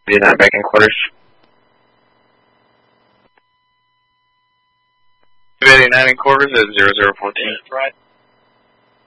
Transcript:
Vietnam back in quarters. 289 in quarters at 0014. Right.